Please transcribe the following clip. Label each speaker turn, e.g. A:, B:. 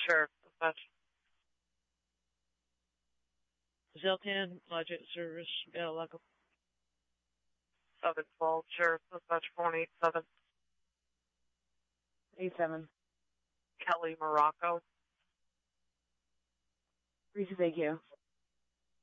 A: Sheriff Dispatch.
B: Zeltan, Logic Service, Bellalaco.
A: 712, Sheriff Dispatch 487.
C: 87.
A: Kelly Morocco.
C: Reese, thank you.